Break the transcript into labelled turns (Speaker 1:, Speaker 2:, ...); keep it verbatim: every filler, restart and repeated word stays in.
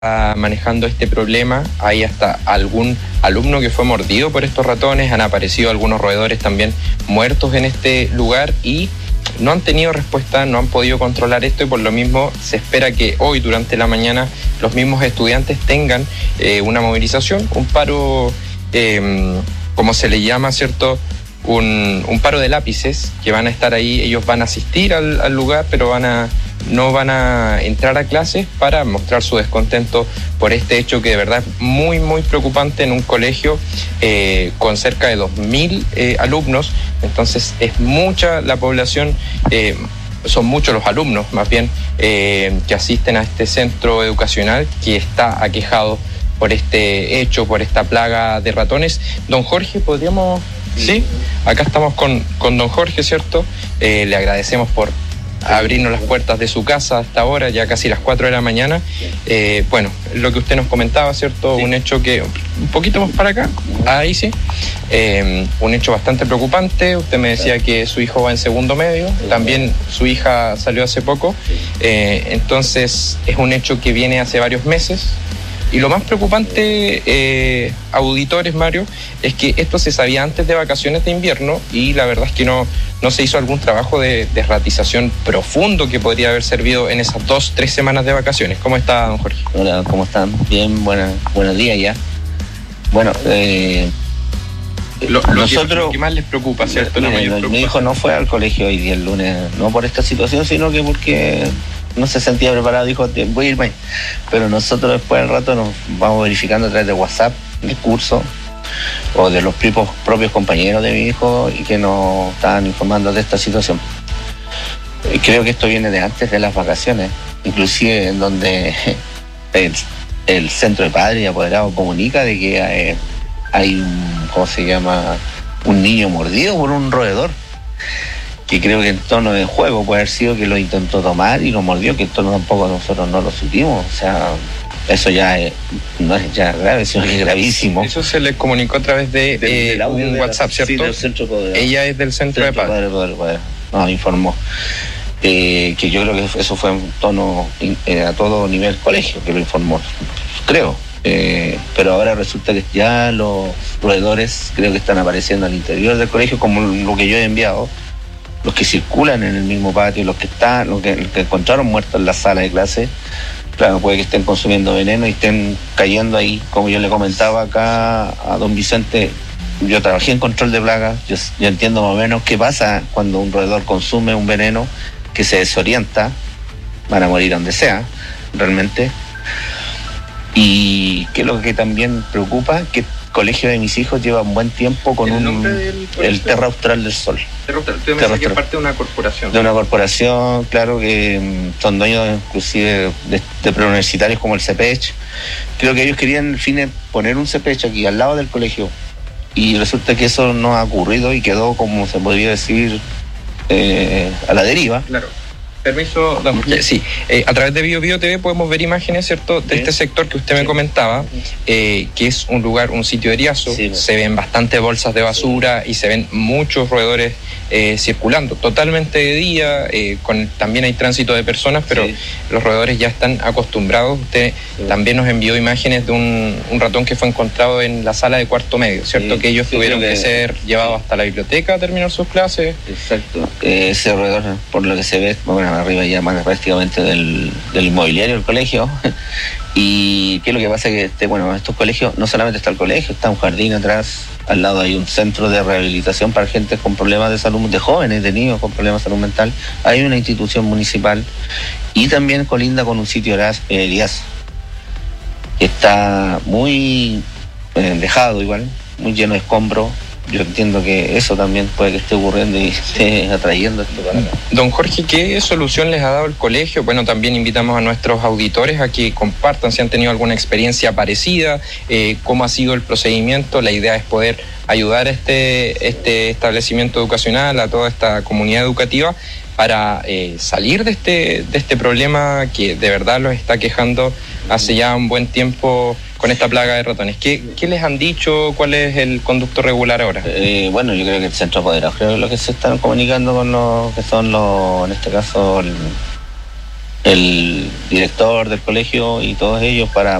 Speaker 1: manejando este problema. Hay hasta algún alumno que fue mordido por estos ratones, han aparecido algunos roedores también muertos en este lugar y no han tenido respuesta, no han podido controlar esto y por lo mismo se espera que hoy durante la mañana los mismos estudiantes tengan eh, una movilización, un paro, eh, como se le llama, ¿cierto? Un, un paro de lápices que van a estar ahí, ellos van a asistir al, al lugar, pero van a no van a entrar a clases para mostrar su descontento por este hecho que de verdad es muy, muy preocupante en un colegio eh, con cerca de dos mil eh, alumnos. Entonces es mucha la población, eh, son muchos los alumnos más bien eh, que asisten a este centro educacional que está aquejado por este hecho, por esta plaga de ratones. Don Jorge, ¿podríamos...? Sí, acá estamos con, con don Jorge, ¿cierto? Eh, le agradecemos por abrirnos las puertas de su casa hasta ahora, ya casi las cuatro de la mañana. Eh, bueno, lo que usted nos comentaba, ¿cierto? Sí. Un hecho que, un poquito más para acá, ahí sí, eh, un hecho bastante preocupante. Usted me decía que su hijo va en segundo medio, también su hija salió hace poco, eh, entonces es un hecho que viene hace varios meses. Y lo más preocupante, eh, auditores, Mario, es que esto se sabía antes de vacaciones de invierno y la verdad es que no, no se hizo algún trabajo de, de ratización profundo que podría haber servido en esas dos, tres semanas de vacaciones. ¿Cómo está, don Jorge?
Speaker 2: Hola, ¿cómo están? Bien, buena, buenos días ya. Bueno, eh,
Speaker 1: lo, lo nosotros... Que, lo que más les preocupa, ¿cierto?
Speaker 2: Mira, la mayor mi hijo no fue al colegio hoy día, el lunes, no por esta situación, sino que porque... no se sentía preparado, dijo, voy a irme. Pero nosotros después del rato nos vamos verificando a través de WhatsApp, del curso, o de los propios, propios compañeros de mi hijo y que nos estaban informando de esta situación. Creo que esto viene de antes de las vacaciones, inclusive en donde el, el centro de padres y apoderados comunica de que hay, hay un, ¿cómo se llama? Un niño mordido por un roedor. Que creo que en tono de juego puede haber sido que lo intentó tomar y lo mordió, que esto tampoco nosotros no lo supimos. O sea, eso ya es, no es ya grave, sino que es gravísimo.
Speaker 1: Eso se les comunicó a través de, de, eh, de un de WhatsApp, la, ¿cierto? Sí,
Speaker 2: del centro poder.
Speaker 1: Ella es del centro, centro de padre.
Speaker 2: Poder, poder, poder. Nos informó eh, que yo creo que eso fue en tono eh, a todo nivel colegio que lo informó, creo. Eh, pero ahora resulta que ya los roedores creo que están apareciendo al interior del colegio, como lo que yo he enviado. Los que circulan en el mismo patio, los que están, los que, los que encontraron muertos en la sala de clase, claro, puede que estén consumiendo veneno y estén cayendo ahí, como yo le comentaba acá a don Vicente. Yo trabajé en control de plagas, yo, yo entiendo más o menos qué pasa cuando un roedor consume un veneno que se desorienta, van a morir donde sea, realmente. Y que es lo que también preocupa, que el colegio de mis hijos lleva un buen tiempo con
Speaker 1: ¿El
Speaker 2: un el Terra Austral del Sol.
Speaker 1: Terra Austral, usted me dice que es parte de una corporación.
Speaker 2: De una corporación, claro, que um, son dueños inclusive de, de preuniversitarios como el CEPECH. Creo que ellos querían al fin poner un CEPECH aquí al lado del colegio y resulta que eso no ha ocurrido y quedó, como se podría decir, eh, a la deriva.
Speaker 1: Claro. Permiso, don Jorge. Sí, eh, a través de Bio Bio T V podemos ver imágenes, ¿cierto?, de este sector que usted me comentaba, eh, que es un lugar, un sitio de Riazo. Sí, se ven bastantes bolsas de basura y se ven muchos roedores eh, circulando, totalmente de día, eh, con, también hay tránsito de personas, pero sí, los roedores ya están acostumbrados. Usted sí, también nos envió imágenes de un, un ratón que fue encontrado en la sala de cuarto medio, ¿cierto? Sí, que ellos sí, tuvieron que, que ser llevados sí, hasta la biblioteca a terminar sus clases.
Speaker 2: Exacto. Eh, ese roedor, por lo que se ve, bueno, arriba ya más prácticamente del, del inmobiliario del colegio. Y qué es lo que pasa que este, bueno, estos colegios, no solamente está el colegio, está un jardín atrás, al lado hay un centro de rehabilitación para gente con problemas de salud, de jóvenes, de niños con problemas de salud mental, hay una institución municipal y también colinda con un sitio Elías, que está muy eh, dejado igual, muy lleno de escombros. Yo entiendo que eso también puede que esté ocurriendo y esté atrayendo esto para acá.
Speaker 1: Don Jorge, ¿qué solución les ha dado el colegio? Bueno, también invitamos a nuestros auditores a que compartan si han tenido alguna experiencia parecida, eh, cómo ha sido el procedimiento. La idea es poder ayudar a este, este establecimiento educacional, a toda esta comunidad educativa, para eh, salir de este, de este problema que de verdad los está quejando hace ya un buen tiempo con esta plaga de ratones. ¿Qué, qué les han dicho? ¿Cuál es el conducto regular ahora?
Speaker 2: Eh, bueno, yo creo que el centro apoderado, creo que lo que se están comunicando con los que son los, en este caso, el, el director del colegio y todos ellos para